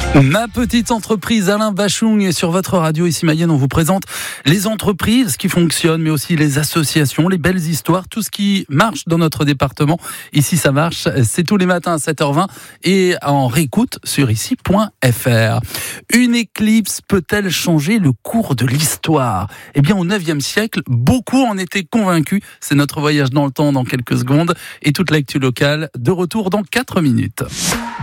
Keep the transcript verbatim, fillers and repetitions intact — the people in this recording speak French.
Ma petite entreprise, Alain Bachung est sur votre radio. Ici Mayenne, on vous présente les entreprises qui fonctionnent, mais aussi les associations, les belles histoires, tout ce qui marche dans notre département. Ici, ça marche. C'est tous les matins à sept heures vingt et en réécoute sur ici point f r. Une éclipse peut-elle changer le cours de l'histoire ? Eh bien, au neuvième siècle, beaucoup en étaient convaincus. C'est notre voyage dans le temps dans quelques secondes et toute l'actu locale de retour dans quatre minutes.